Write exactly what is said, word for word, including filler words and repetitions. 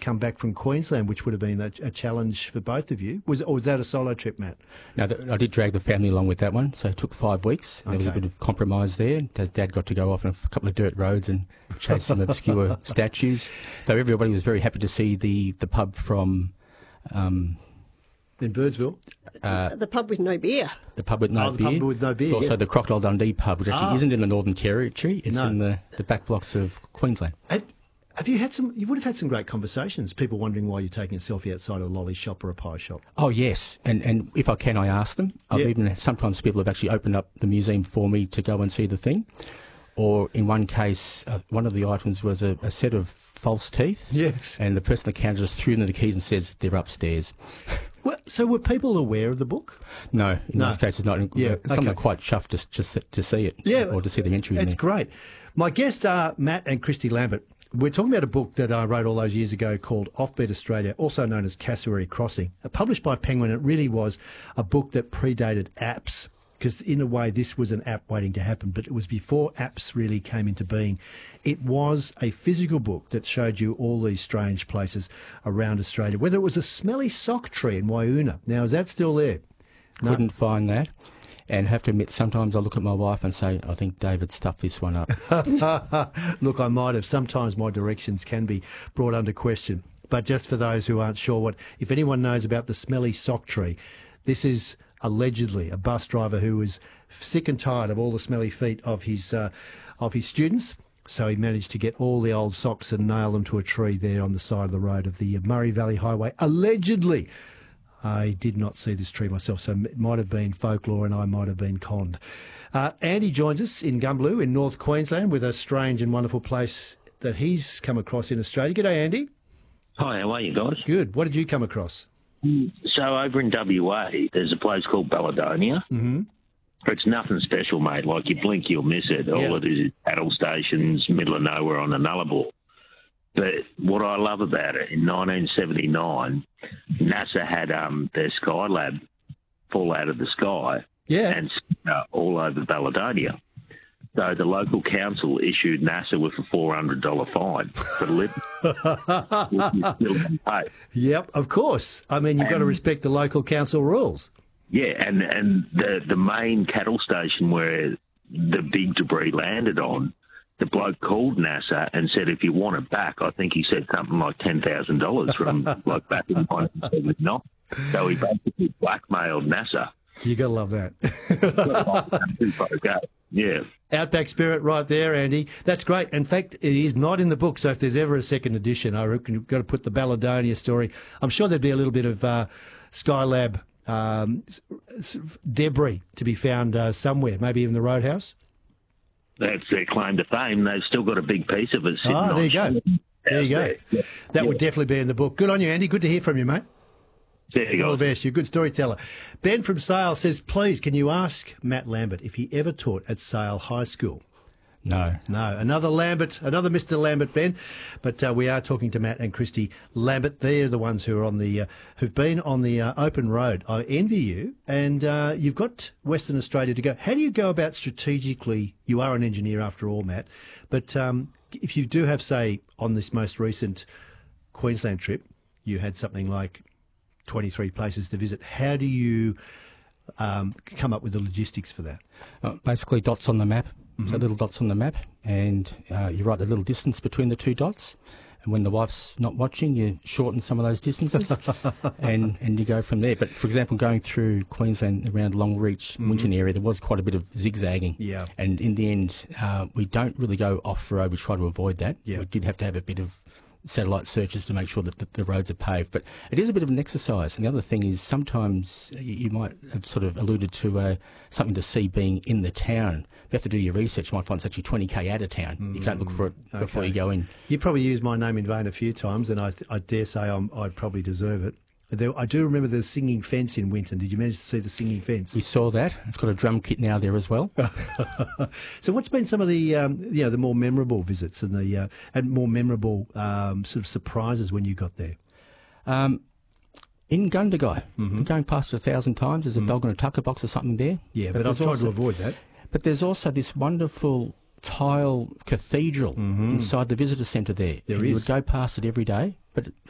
come back from Queensland, which would have been a, a challenge for both of you. Was, or was that a solo trip, Matt? No, th- I did drag the family along with that one, so it took five weeks. There was a Okay. bit of compromise there. Dad Dad got to go off on a couple of dirt roads and chase some obscure statues. Though everybody was very happy to see the, the pub from... Um, In Birdsville? uh, The pub with no beer. the pub with no Oh, the beer. pub with no beer, But also yeah. the Crocodile Dundee pub, which actually Ah. isn't in the Northern Territory. It's No. in the, the back blocks of Queensland. And have you had some, you would have had some great conversations, people wondering why you're taking a selfie outside a lolly shop or a pie shop. Oh, yes. And and if I can, I ask them. I've Yeah. even sometimes people have actually opened up the museum for me to go and see the thing. Or in one case, uh, one of the items was a, a set of false teeth. Yes. And the person at the counter just threw them the keys and says, they're upstairs. Well, so were people aware of the book? No, in No. most cases not. Yeah, Some okay. are quite chuffed just, just to see it. Yeah, Or to see the entry in It's there. great. My guests are Matt and Christy Lambert. We're talking about a book that I wrote all those years ago called Offbeat Australia, also known as Cassowary Crossing, uh, published by Penguin. It really was a book that predated apps, because in a way this was an app waiting to happen, but it was before apps really came into being. It was a physical book that showed you all these strange places around Australia, whether it was a smelly sock tree in Waiuna. Now, is that still there? No. Couldn't find that. And have to admit, sometimes I look at my wife and say, I think David stuffed this one up. Look, I might have. Sometimes my directions can be brought under question. But just for those who aren't sure what, if anyone knows about the smelly sock tree, this is allegedly a bus driver who was sick and tired of all the smelly feet of his uh, of his students. So he managed to get all the old socks and nail them to a tree there on the side of the road of the Murray Valley Highway. Allegedly. I did not see this tree myself, so it might have been folklore and I might have been conned. Uh, Andy joins us in Gumbaloo in North Queensland with a strange and wonderful place that he's come across in Australia. G'day, Andy. Hi, how are you guys? Good. What did you come across? So over in W A, there's a place called Balladonia. Mm-hmm. It's nothing special, mate. Like you blink, you'll miss it. Yeah. All it is is cattle stations, middle of nowhere on the Nullarbor. But what I love about it, in nineteen seventy-nine, NASA had um, their Skylab fall out of the sky Yeah. and uh, all over Balladonia. So the local council issued NASA with a four hundred dollars fine for living. Which you still can pay. Yep, of course. I mean, you've got to And- respect the local council rules. Yeah, and, and the, the main cattle station where the big debris landed on, the bloke called NASA and said, if you want it back, I think he said something like ten thousand dollars from like back in nineteen seventy-nine. So he basically blackmailed NASA. You got to love that. Okay. Yeah. Outback spirit right there, Andy. That's great. In fact, it is not in the book, so if there's ever a second edition, I reckon you've got to put the Balladonia story. I'm sure there'd be a little bit of uh, Skylab um, s- s- debris to be found uh, somewhere, maybe even the Roadhouse. That's their claim to fame. They've still got a big piece of it sitting Ah, on there you go. shelf There you out go. there. That would Yeah. definitely be in the book. Good on you, Andy. Good to hear from you, mate. There you All go. the best. You're a good storyteller. Ben from Sale says, please, can you ask Matt Lambert if he ever taught at Sale High School? No. No, another Lambert, another Mister Lambert, Ben. But uh, we are talking to Matt and Christy Lambert. They're the ones who are on the, uh, who've been on the uh, open road. I envy you, and uh, you've got Western Australia to go. How do you go about strategically? You are an engineer after all, Matt. But um, if you do have, say, on this most recent Queensland trip, you had something like twenty-three places to visit. How do you um, come up with the logistics for that? Uh, basically, dots on the map. Mm-hmm. So little dots on the map, and uh, you write the little distance between the two dots. And when the wife's not watching, you shorten some of those distances, and, and you go from there. But for example, going through Queensland around Longreach, Winton area, there was quite a bit of zigzagging. Mm-hmm. Yeah. And in the end, uh, we don't really go off road. We try to avoid that. Yeah. We did have to have a bit of satellite searches to make sure that the, the roads are paved. But it is a bit of an exercise. And the other thing is sometimes you, you might have sort of alluded to uh, something to see being in the town. You have to do your research. You might find it's actually twenty k out of town. You don't look for it before okay. you go in. You probably used my name in vain a few times, and I, I dare say I'm, I'd probably deserve it. There, I do remember the singing fence in Winton. Did you manage to see the singing fence? We saw that. It's got a drum kit now there as well. So, what's been some of the um, you know the more memorable visits and the uh, and more memorable um, sort of surprises when you got there? Um, in Gundagai, mm-hmm. going past it a thousand times. There's a dog in a tucker box or something there. Yeah, but, I've there's tried also- to avoid that. But there's also this wonderful tile cathedral inside the visitor centre there. There and You is. would go past it every day, but